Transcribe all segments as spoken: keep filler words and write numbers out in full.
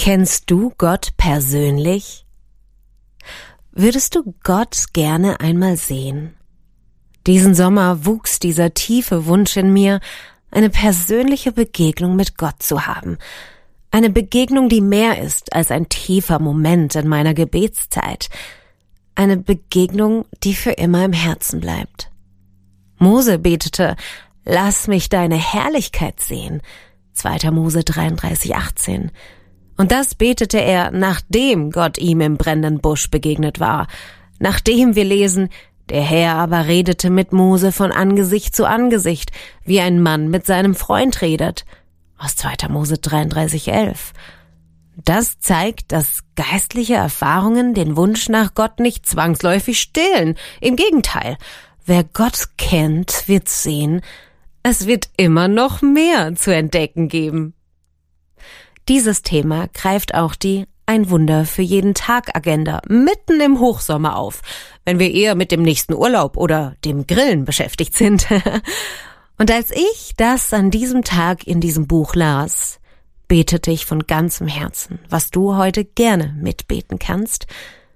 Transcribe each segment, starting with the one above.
Kennst du Gott persönlich? Würdest du Gott gerne einmal sehen? Diesen Sommer wuchs dieser tiefe Wunsch in mir, eine persönliche Begegnung mit Gott zu haben. Eine Begegnung, die mehr ist als ein tiefer Moment in meiner Gebetszeit. Eine Begegnung, die für immer im Herzen bleibt. Mose betete, lass mich deine Herrlichkeit sehen. zweiter Mose dreiunddreißig, achtzehn. Und das betete er, nachdem Gott ihm im brennenden Busch begegnet war. Nachdem wir lesen, der Herr aber redete mit Mose von Angesicht zu Angesicht, wie ein Mann mit seinem Freund redet. Aus zweiter Mose dreiunddreißig, elf. Das zeigt, dass geistliche Erfahrungen den Wunsch nach Gott nicht zwangsläufig stillen. Im Gegenteil, wer Gott kennt, wird sehen, es wird immer noch mehr zu entdecken geben. Dieses Thema greift auch die Ein Wunder für jeden Tag Agenda mitten im Hochsommer auf, wenn wir eher mit dem nächsten Urlaub oder dem Grillen beschäftigt sind. Und als ich das an diesem Tag in diesem Buch las, betete ich von ganzem Herzen, was du heute gerne mitbeten kannst.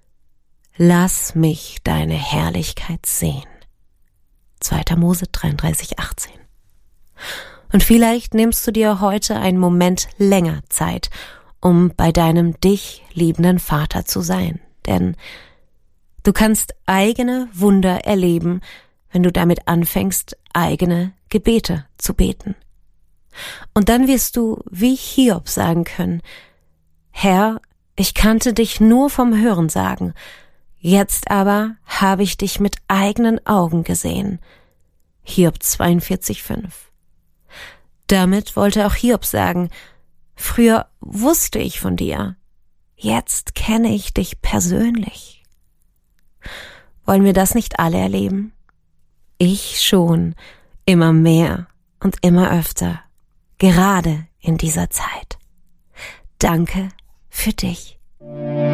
Lass mich deine Herrlichkeit sehen. zweiter Mose dreiunddreißig, achtzehn. Und vielleicht nimmst du dir heute einen Moment länger Zeit, um bei deinem dich liebenden Vater zu sein. Denn du kannst eigene Wunder erleben, wenn du damit anfängst, eigene Gebete zu beten. Und dann wirst du wie Hiob sagen können, Herr, ich kannte dich nur vom Hörensagen, jetzt aber habe ich dich mit eigenen Augen gesehen. Hiob zweiundvierzig, fünf. Damit wollte auch Hiob sagen, früher wusste ich von dir, jetzt kenne ich dich persönlich. Wollen wir das nicht alle erleben? Ich schon, immer mehr und immer öfter, gerade in dieser Zeit. Danke für dich.